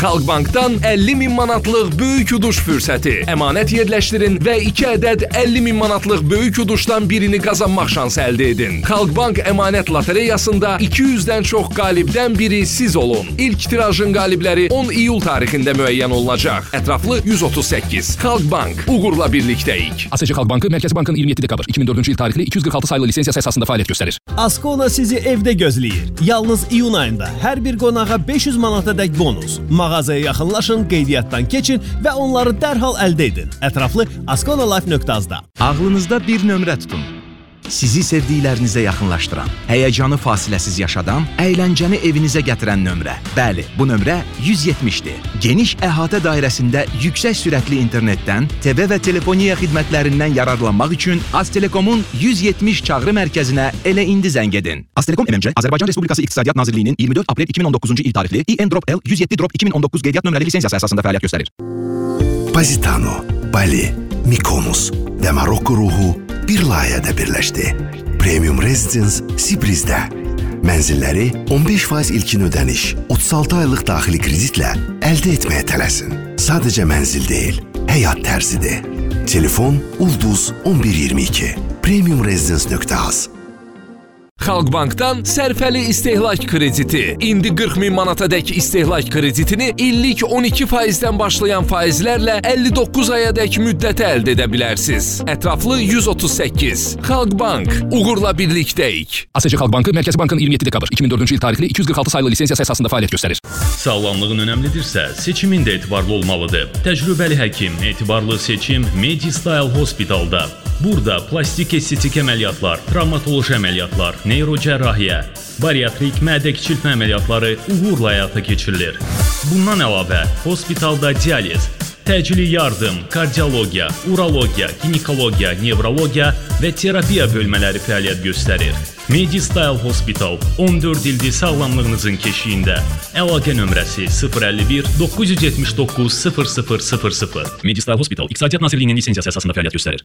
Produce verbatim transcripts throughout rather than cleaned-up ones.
Xalqbankdan əlli min manatlıq böyük uduş fürsəti. Əmanət yerləşdirin və iki ədəd əlli min manatlıq böyük uduşdan birini qazanmaq şansı əldə edin. Xalqbank əmanət lotereyasında iki yüzdən çox qalibdən biri siz olun. İlk tirajın qalibləri on iyul tarixində müəyyən olunacaq. Ətraflı yüz otuz səkkiz. Xalqbank. Uğurla birlikdəyik. A S C Xalq Bankı Mərkəzi Bankın iyirmi yeddi dekabr iki min dördüncü il tarixli iki yüz qırx altı saylı lisensiyası əsasında fəaliyyət göstərir. Askona sizi evdə gözləyir. Yalnız iyun ayında hər bir qonağa beş yüz manata dək bonus. Mağazaya yaxınlaşın, qeydiyyatdan keçin və onları dərhal əldə edin. Ətraflı askonalife nöqtə az-da. Ağlınızda bir nömrə tutun. Sizi sevdiklərinizə yaxınlaşdıran, həyəcanı fasiləsiz yaşadan, əyləncəni evinizə gətirən nömrə. Bəli, bu nömrə yüz yetmişdir. Geniş əhatə dairəsində yüksək sürətli internetdən, T V və telefoniya xidmətlərindən yararlanmaq üçün Aztelekomun yüz yetmiş çağrı mərkəzinə elə indi zəng edin. Aztelekom M M C, Azərbaycan Respublikası İqtisadiyyat Nazirliyinin iyirmi dörd aprel iki min on doqquzuncu il tarixli I N L yüz yeddi iki min on doqquz qeydiyyat nömrəli lisensiyası əsasında fəaliyyət göstərir. Positano, Bali, Mykonos və Marokko ruhu bir layihədə birləşdi. Premium Residence Sibrizdə. Mənzilləri on beş faiz ilkin ödəniş, otuz altı aylıq daxili kreditlə əldə etməyə tələsin. Sadəcə mənzil deyil, həyat tərzidir. Telefon Ulduz on bir iyirmi iki. premium residence nöqtə az. Xalqbankdan sərfəli istehlak krediti. İndi qırx min manatadək istehlak kreditini illik on iki faizdən başlayan faizlərlə əlli doqquz ayadək müddətə əldə edə bilərsiniz. Ətraflı yüz otuz səkkiz. Xalqbank. Uğurla birlikdəyik. A S C Xalq Bankı Mərkəzi Bankın iyirmi yeddi dekabr iki min dördüncü il tarixli iki yüz qırx altı saylı lisensiyası əsasında fəaliyyət göstərir. Sağlamlığın önəmlidirsə, seçimin də etibarlı olmalıdır. Təcrübəli həkim, etibarlı seçim MediStyle Hospitalda. Burada plastik estetik əməliyyatlar, travmatoloji əməliyyatlar, neyrocərrahiyyə, bariatrik mədə kiçiltmə əməliyyatları uğurla həyata keçirilir. Bundan əlavə, hospitalda dializ, təcili yardım, kardiologiya, urologiya, ginekologiya, nevrologiya və terapiya bölmələri fəaliyyət göstərir. MediStyle Hospital on dörd ildir sağlamlığınızın keşiyində. Əlaqə nömrəsi sıfır əlli bir doqquz yüz yetmiş doqquz sıfır sıfır sıfır sıfır. MediStyle Hospital İqtisadiyyat Nazirliyinin lisensiyası əsasında fəaliyyət göstərir.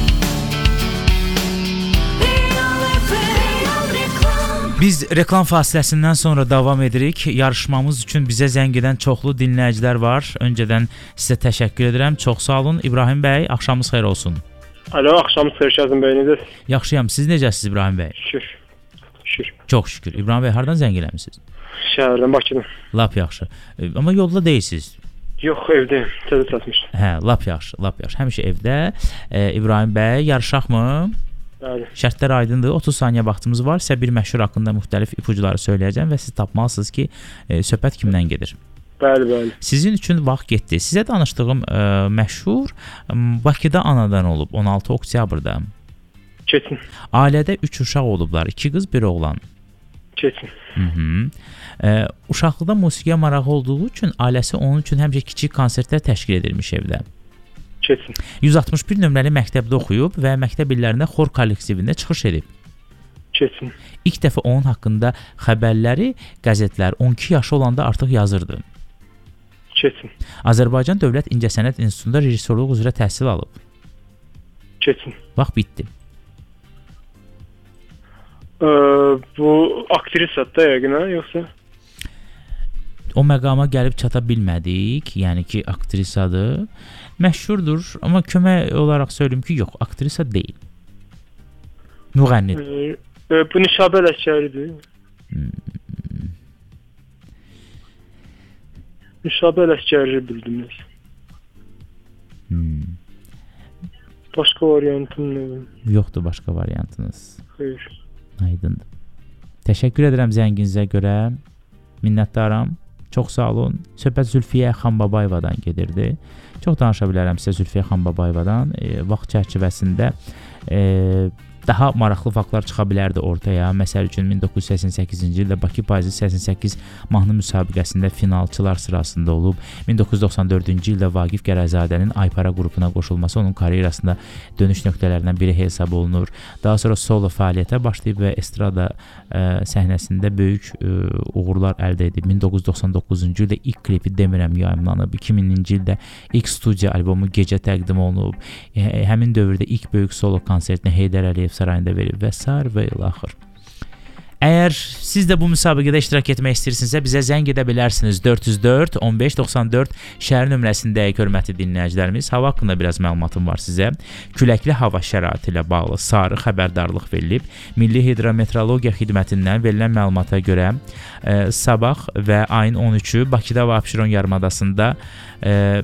Biz reklam fasiləsindən sonra davam edirik. Yarışmamız üçün bizə zəng edən çoxlu dinləyicilər var. Öncədən sizə təşəkkür edirəm. Çox sağ olun. İbrahim bəy, axşamınız xeyir olsun. Alo, axşamınız xeyir Kazım bəy, necəsiz? Yaxşıyam. Siz necəsiz İbrahim bəy? Şükür. Şükür. Çox şükür. İbrahim bəy, hardan zəng eləmisiniz? Şəhərdən, Bakıdan. Lap yaxşı. Amma yolda deyilsiniz. Yox, evdəyim. Təzə çatmış. Hə, lap yaxşı, lap yaxşı. Həmişə evdə. E, İbrahim bəy, yarışaqmı? Bəli. Şərtlər aydındır. otuz saniyə vaxtımız var. Sizə bir məşhur haqqında müxtəlif ipucuları söyləyəcəm və siz tapmalısınız ki, e, söhbət kimdən gedir. Bəli, bəli. Sizin üçün vaxt getdi. Sizə danışdığım e, məşhur Bakıda anadan olub on altı oktyabrda. Keçin. Ailədə üç uşaq olublar. iki qız, bir oğlan. Keçin. Hı -hı. E, uşaqlıqda musiqiyə marağı olduğu üçün ailəsi onun üçün həmişə kiçik konsertlər təşkil edilmiş evdə. Keçin. yüz altmış bir nömrəli məktəbdə oxuyub və məktəb illərində xor kollektivində çıxış edib. Keçin. İlk dəfə onun haqqında xəbərləri qəzetlər on iki yaşı olanda artıq yazırdı. Keçin. Azərbaycan Dövlət İncəsənət İnstitutunda rejissorluq üzrə təhsil alıb. Keçin. Vaxt bitdi. Ee, bu aktrisadır da yəqin, yoxsa? O məqama gəlib çata bilmədik, yəni ki, aktrisadır. Məşhurdur, amma kömək olaraq söyləyim ki, yox, aktrisa deyil. Müğənnidir. Ee, e, bu Nişabə Ələskəridir. Hmm. Nişabə Ələskəri bildiniz. Hmm. Başqa variantım nə? Yoxdur başqa variantınız. Xeyr. Aydındır. Təşəkkür edirəm zənginizə görə. Minnətdaram. Çox sağ olun. Söhbət Zülfiyə Xanbabayevadan gedirdi. Çox danışa bilərəm sizə Zülfiyə Xanbabayevadan. E, vaxt çərçivəsində e, daha maraqlı faktlar çıxa bilərdi ortaya. Məsəl üçün min doqquz yüz səksən səkkizinci ildə Bakı Payızı səksən səkkiz mahnı müsabiqəsində finalçılar sırasında olub. min doqquz yüz doxsan dördüncü ildə Vaqif Gərəzadənin Aypara qrupuna qoşulması onun karyerasında dönüş nöqtələrindən biri hesab olunur. Daha sonra solo fəaliyyətə başlayıb və estrada ə, səhnəsində böyük ə, uğurlar əldə edib. min doqquz yüz doxsan doqquzuncu ildə ilk klipi Demirəm yayımlanıb. iki minci ildə ilk studiya albomu Gecə təqdim olunub. Ə, həmin dövrdə ilk böyük solo konsertini Heydər Əliyev sarayında verib və sair və ilaxır. Əgər siz də bu müsabiqədə iştirak etmək istəyirsinizsə, bizə zəng edə bilərsiniz. dörd yüz dörd on beş doxsan dörd şəhər nömrəsindəki hörmətli dinləyicilərimiz. Hava haqqında biraz məlumatım var sizə. Küləkli hava şəraiti ilə bağlı sarı xəbərdarlıq verilib. Milli Hidrometeorologiya Xidmətindən verilən məlumata görə e, sabah və ayın on üçü Bakıda və Abşeron yarımadasında e,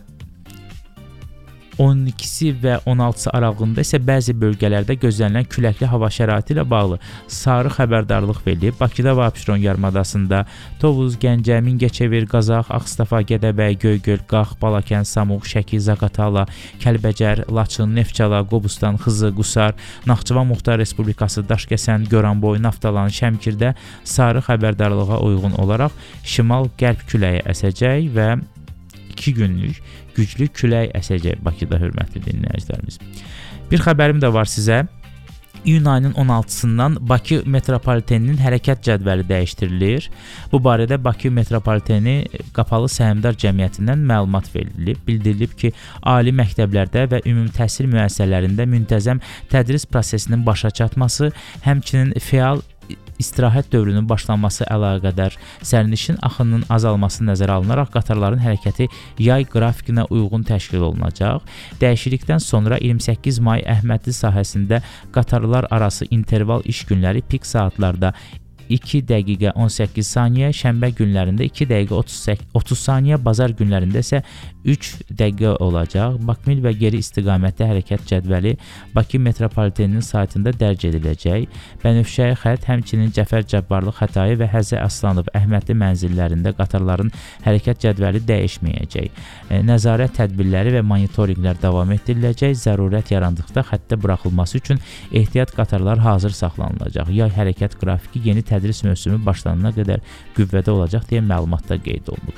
on ikisi və on altısı aralığında isə bəzi bölgələrdə gözlənilən küləkli hava şəraiti ilə bağlı sarı xəbərdarlıq verilib. Bakıda və Abşeron yarımadasında Tovuz, Gəncə, Mingəçevir, Qazax, Ağstafa, Gədəbəy, Göygöl, Qax, Balakən, Samux, Şəki, Zaqatala, Kəlbəcər, Laçın, Neftçala, Qobustan, Xızı, Qusar, Naxçıvan Muxtar Respublikası, Daşkəsən, Goranboy, Naftalan, Şəmkirdə sarı xəbərdarlığa uyğun olaraq şimal-qərb küləyi əsəcək və iki günlük güclü külək əsəcək Bakıda, hörmətli dinləyicilərimiz. Bir xəbərim də var sizə. İyun ayının on altısından Bakı metropoliteninin hərəkət cədvəli dəyişdirilir. Bu barədə Bakı metropoliteni Qapalı Səhmdar Cəmiyyətindən məlumat verilib. Bildirilib ki, ali məktəblərdə və ümumi təhsil müəssisələrində müntəzəm tədris prosesinin başa çatması, həmçinin fəal istirahət dövrünün başlanması əlaqədar sərnişin axınının azalması nəzərə alınaraq qatarların hərəkəti yay qrafikinə uyğun təşkil olunacaq. Dəyişiklikdən sonra iyirmi səkkiz may Əhmədli sahəsində qatarlar arası interval iş günləri pik saatlarda iki dəqiqə on səkkiz saniyə, şənbə günlərində iki dəqiqə otuz saniyə, bazar günlərində isə üç dəqiqə olacaq. Bakmil və geri istiqamətdə hərəkət cədvəli Bakı metropoliteninin saytında dərc ediləcək. Bənövşəyi xətt, həmçinin Cəfər Cabbarlı, Xətai və Həzə Aslanov Əhmədli mənzillərində qatarların hərəkət cədvəli dəyişməyəcək. Nəzarət tədbirləri və monitorinqlər davam etdiriləcək. Zərurət yarandıqda xəttə buraxılması üçün ehtiyat qatarlar hazır saxlanılacaq. Yay hərəkət qrafiki yeni tədris mövsümü başlanana qədər qüvvədə olacaq deyə məlumatda qeyd olunub.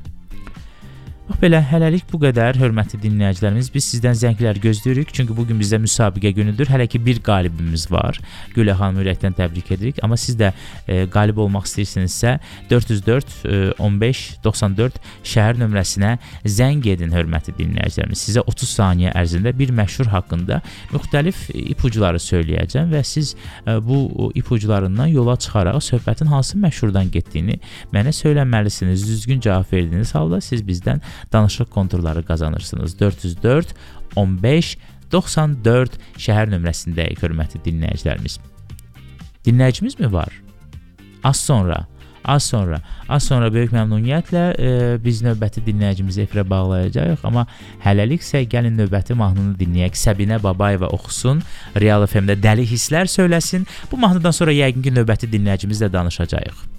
Bax belə, hələlik bu qədər, hörmətli dinləyicilərimiz. Biz sizdən zənglər gözləyirik, çünki bugün bizdə müsabiqə günüdür. Hələ ki bir qalibimiz var. Gülə xanımı ürəkdən təbrik edirik. Amma siz də e, qalib olmaq istəyirsinizsə, dörd yüz dörd on beş doxsan dörd şəhər nömrəsinə zəng edin, hörmətli dinləyicilərimiz. Sizə otuz saniyə ərzində bir məşhur haqqında müxtəlif ipucuları söyləyəcəm və siz e, bu ipucularından yola çıxaraq söhbətin hansı məşhurdan getdiyini mənə söyləməlisiniz. Düzgün cavab verdiyiniz halda siz bizdən danışıq konturları qazanırsınız. dörd yüz dörd on beş doxsan dörd şəhər nömrəsindəyik, hörmətli dinləyicilərimiz. Dinləyicimiz mi var? Az sonra, az sonra, az sonra böyük məmnuniyyətlə e, biz növbəti dinləyicimizi efirə bağlayacağıq. Amma hələlik isə gəlin növbəti mahnını dinləyək. Səbinə Babayeva oxusun, Real F M-də Dəli Hisslər söyləsin. Bu mahnıdan sonra yəqin ki, növbəti dinləyicimizlə danışacağıq.